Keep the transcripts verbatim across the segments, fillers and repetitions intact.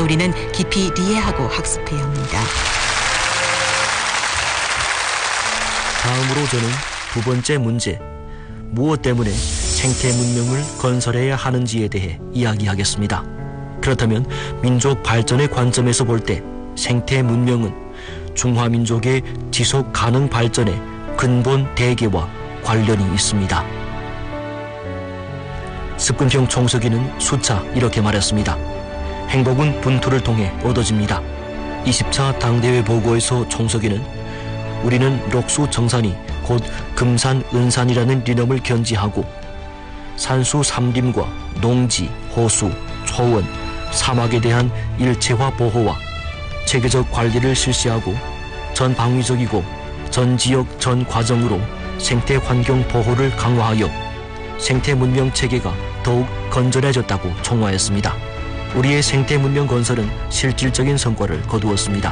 우리는 깊이 이해하고 학습해야 합니다. 다음으로 저는 두 번째 문제, 무엇 때문에 생태 문명을 건설해야 하는지에 대해 이야기하겠습니다. 그렇다면 민족 발전의 관점에서 볼 때 생태 문명은 중화민족의 지속 가능 발전의 근본 대계와 관련이 있습니다. 습근평 총서기는 수차 이렇게 말했습니다. 행복은 분투를 통해 얻어집니다. 이십 차 당대회 보고에서 총서기는 우리는 록수 정산이 곧 금산 은산이라는 리넘을 견지하고 산수 삼림과 농지, 호수, 초원, 사막에 대한 일체화 보호와 체계적 관리를 실시하고 전 방위적이고 전 지역 전 과정으로 생태 환경 보호를 강화하여 생태 문명 체계가 더욱 건전해졌다고 총화했습니다. 우리의 생태 문명 건설은 실질적인 성과를 거두었습니다.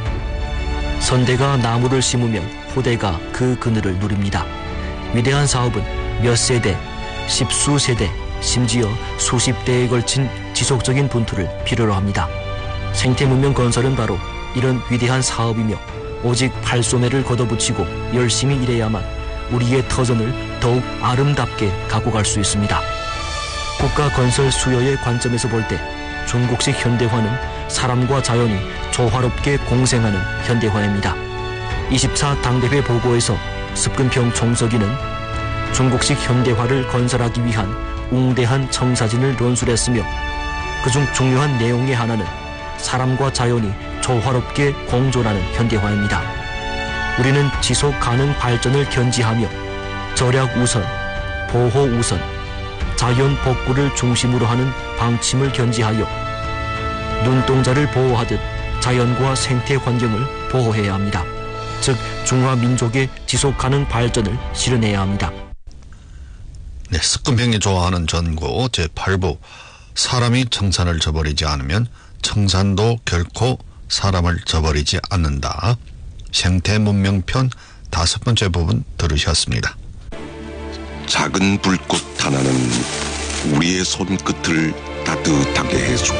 선대가 나무를 심으면 후대가 그 그늘을 누립니다. 위대한 사업은 몇 세대, 십수 세대, 심지어 수십 대에 걸친 지속적인 분투를 필요로 합니다. 생태 문명 건설은 바로 이런 위대한 사업이며 오직 발소매를 걷어붙이고 열심히 일해야만 우리의 터전을 더욱 아름답게 갖고 갈 수 있습니다. 국가 건설 수요의 관점에서 볼 때 중국식 현대화는 사람과 자연이 조화롭게 공생하는 현대화입니다. 이십 차 당대회 보고에서 습근평 총서기는 중국식 현대화를 건설하기 위한 웅대한 청사진을 논술했으며 그중 중요한 내용의 하나는 사람과 자연이 조화롭게 공존하는 현대화입니다. 우리는 지속 가능 발전을 견지하며 절약 우선, 보호 우선, 자연 복구를 중심으로 하는 방침을 견지하여 눈동자를 보호하듯 자연과 생태 환경을 보호해야 합니다. 즉 중화 민족의 지속 가능 발전을 실현해야 합니다. 네, 습근평이 좋아하는 전구 제팔 부 사람이 청산을 저버리지 않으면 청산도 결코 사람을 저버리지 않는다. 생태 문명편 다섯 번째 부분 들으셨습니다. 작은 불꽃 하나는 우리의 손끝을 따뜻하게 해주고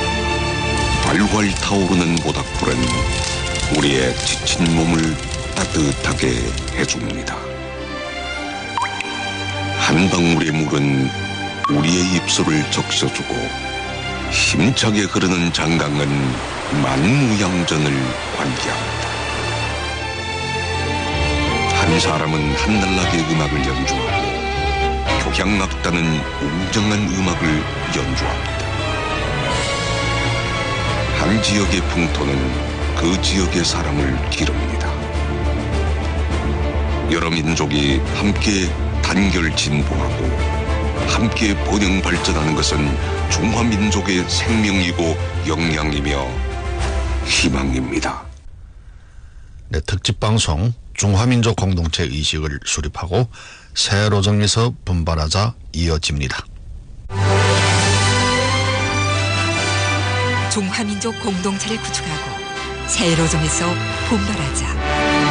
활활 타오르는 모닥불은 우리의 지친 몸을 따뜻하게 해줍니다. 한 방울의 물은 우리의 입술을 적셔주고 힘차게 흐르는 장강은 만무양전을 관계합니다. 한 사람은 한날나게 음악을 연주하고 교향악단은 웅장한 음악을 연주합니다. 한 지역의 풍토는 그 지역의 사람을 기릅니다. 여러 민족이 함께 단결 진보하고 함께 번영 발전하는 것은 중화민족의 생명이고 역량이며 희망입니다. 네, 특집방송 중화민족 공동체 의식을 수립하고 새로 정해서 분발하자 이어집니다. 중화민족 공동체를 구축하고 새로 정해서 분발하자.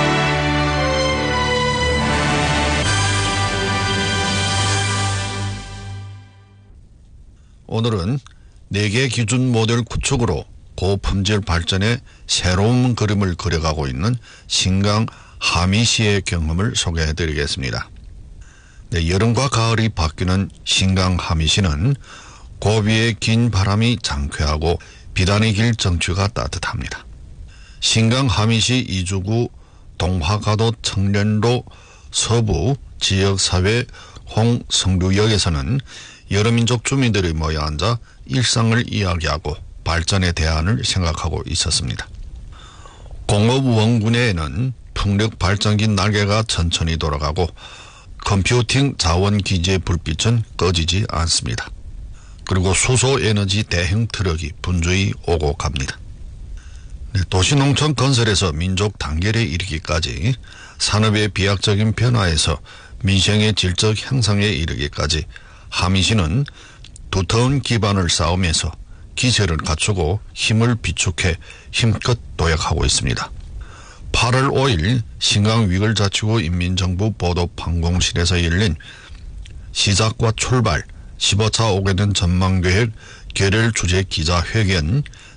오늘은 네 개 기준 모델 구축으로 고품질 발전의 새로운 그림을 그려가고 있는 신강 하미 씨의 경험을 소개해드리겠습니다. 네, 여름과 가을이 바뀌는 신강 하미 씨는 고비의 긴 바람이 장쾌하고 비단의 길 정취가 따뜻합니다. 신강 하미 씨 이주구 동화가도 청년로 서부 지역사회 홍성류역에서는 여러 민족 주민들이 모여 앉아 일상을 이야기하고 발전의 대안을 생각하고 있었습니다. 공업 원군에는 풍력 발전기 날개가 천천히 돌아가고 컴퓨팅 자원 기지의 불빛은 꺼지지 않습니다. 그리고 수소 에너지 대형 트럭이 분주히 오고 갑니다. 네, 도시농촌 건설에서 민족 단결에 이르기까지 산업의 비약적인 변화에서 민생의 질적 향상에 이르기까지 하미 씨는 두터운 기반을 쌓으면서 기세를 갖추고 힘을 비축해 힘껏 도약하고 있습니다. 팔월 오일 신강 위글자치구 인민정부 보도방공실에서 열린 시작과 출발 십오 차 오 개년 전망계획 결렬 주재 기자회견